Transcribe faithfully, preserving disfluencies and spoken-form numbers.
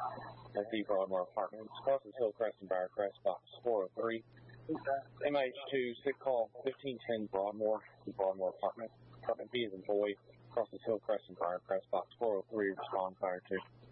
That's the Broadmoor Apartments, Cross's Hillcrest and Briarcrest, box four oh three. M H two, sick call fifteen ten Broadmoor, the Broadmoor Apartment. Apartment B is employee, Cross's Hillcrest and Briarcrest, box four oh three, respond fire two.